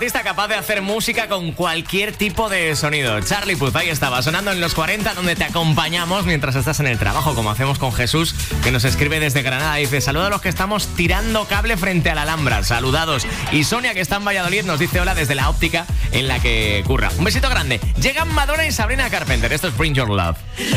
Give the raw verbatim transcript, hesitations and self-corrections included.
artista capaz de hacer música con cualquier tipo de sonido. Charlie Puth, ahí estaba, sonando en los cuarenta, donde te acompañamos mientras estás en el trabajo, como hacemos con Jesús, que nos escribe desde Granada. Dice, saluda a los que estamos tirando cable frente a la Alhambra. Saludados. Y Sonia, que está en Valladolid, nos dice hola desde la óptica en la que curra. Un besito grande. Llegan Madonna y Sabrina Carpenter. Esto es Bring Your Love.